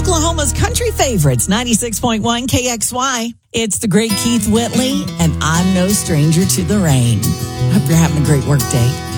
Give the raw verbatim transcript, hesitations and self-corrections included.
Oklahoma's country favorites, ninety-six point one K X Y. It's the great Keith Whitley, and I'm no stranger to the rain. Hope you're having a great work day.